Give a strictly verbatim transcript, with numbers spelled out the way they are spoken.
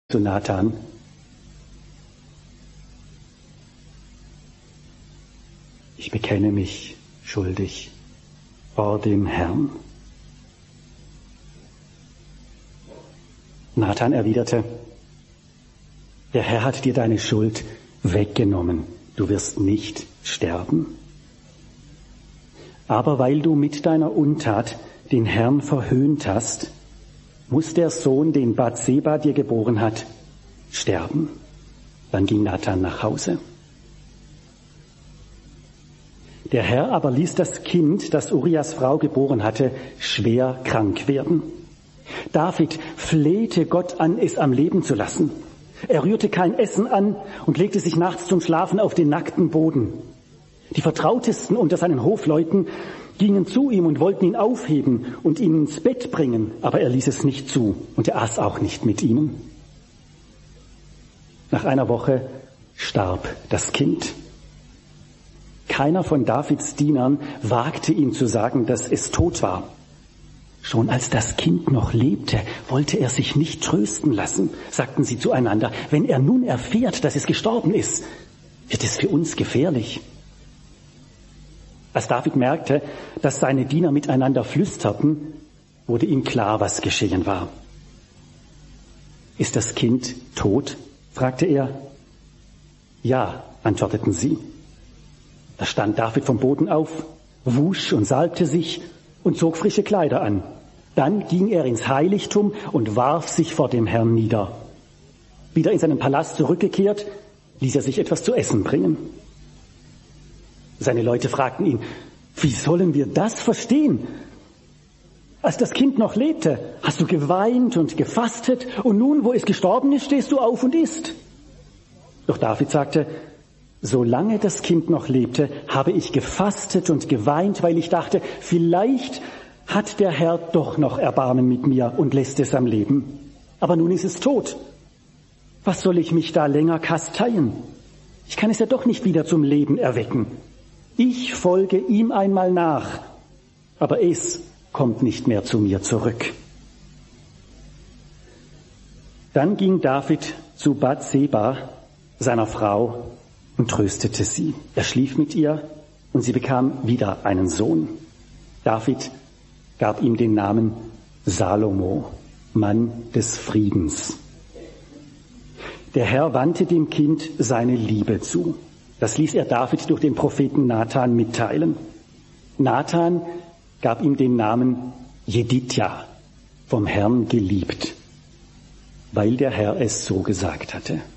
zu Nathan: Ich bekenne mich schuldig vor dem Herrn. Nathan erwiderte: Der Herr hat dir deine Schuld weggenommen, du wirst nicht sterben. Aber weil du mit deiner Untat den Herrn verhöhnt hast, muss der Sohn, den Bathseba dir geboren hat, sterben. Dann ging Nathan nach Hause. Der Herr aber ließ das Kind, das Urias Frau geboren hatte, schwer krank werden. David flehte Gott an, es am Leben zu lassen. Er rührte kein Essen an und legte sich nachts zum Schlafen auf den nackten Boden. Die Vertrautesten unter seinen Hofleuten gingen zu ihm und wollten ihn aufheben und ihn ins Bett bringen, aber er ließ es nicht zu und er aß auch nicht mit ihnen. Nach einer Woche starb das Kind. Keiner von Davids Dienern wagte ihm zu sagen, dass es tot war. Schon als das Kind noch lebte, wollte er sich nicht trösten lassen, sagten sie zueinander. Wenn er nun erfährt, dass es gestorben ist, wird es für uns gefährlich. Als David merkte, dass seine Diener miteinander flüsterten, wurde ihm klar, was geschehen war. Ist das Kind tot? Fragte er. Ja, antworteten sie. Da stand David vom Boden auf, wusch und salbte sich und zog frische Kleider an. Dann ging er ins Heiligtum und warf sich vor dem Herrn nieder. Wieder in seinen Palast zurückgekehrt, ließ er sich etwas zu essen bringen. Seine Leute fragten ihn: Wie sollen wir das verstehen? Als das Kind noch lebte, hast du geweint und gefastet, und nun, wo es gestorben ist, stehst du auf und isst. Doch David sagte: Solange das Kind noch lebte, habe ich gefastet und geweint, weil ich dachte, vielleicht hat der Herr doch noch Erbarmen mit mir und lässt es am Leben. Aber nun ist es tot. Was soll ich mich da länger kasteien? Ich kann es ja doch nicht wieder zum Leben erwecken. Ich folge ihm einmal nach, aber es kommt nicht mehr zu mir zurück. Dann ging David zu Bathseba, seiner Frau, und tröstete sie. Er schlief mit ihr und sie bekam wieder einen Sohn. David gab ihm den Namen Salomo, Mann des Friedens. Der Herr wandte dem Kind seine Liebe zu. Das ließ er David durch den Propheten Nathan mitteilen. Nathan gab ihm den Namen Jedidja, vom Herrn geliebt, weil der Herr es so gesagt hatte.